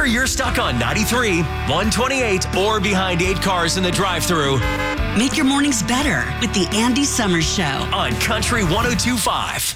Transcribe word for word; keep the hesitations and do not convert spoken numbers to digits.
Whether you're stuck on ninety-three, one twenty-eight, or behind eight cars in the drive-thru, make your mornings better with the Andy Summers Show on Country one oh two point five.